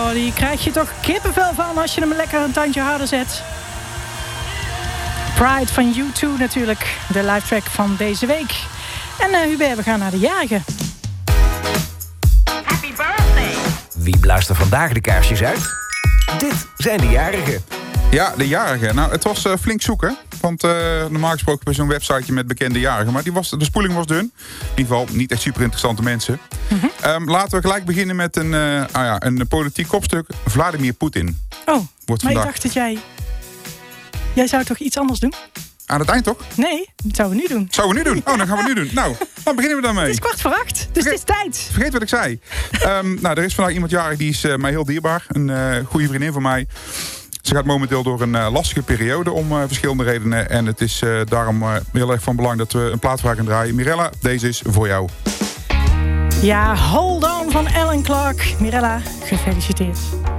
Oh, die krijg je toch kippenvel van als je hem lekker een tandje harder zet. Pride van U2 natuurlijk, de live track van deze week. En Hubert, we gaan naar de jarigen. Happy birthday! Wie blaast er vandaag de kaarsjes uit? Dit zijn de jarigen. Ja, de jarigen. Nou, het was flink zoeken. Want normaal gesproken bij zo'n websiteje met bekende jarigen. Maar de spoeling was dun. In ieder geval niet echt super interessante mensen. Mm-hmm. Laten we gelijk beginnen met een politiek kopstuk. Vladimir Poetin. Oh, wordt maar vandaag... ik dacht dat jij zou toch iets anders doen? Aan het eind toch? Nee, dat zouden we nu doen. Zouden we nu doen? Oh, dan gaan we nu doen. Nou, dan beginnen we dan mee. Het is 7:15, dus het is tijd. Vergeet wat ik zei. Er is vandaag iemand jarig, die is mij heel dierbaar. Een goede vriendin van mij. Ze gaat momenteel door een lastige periode om verschillende redenen. En het is daarom heel erg van belang dat we een plaat voor haar gaan draaien. Mirella, deze is voor jou. Ja, Hold On van Alan Clark. Mirella, gefeliciteerd.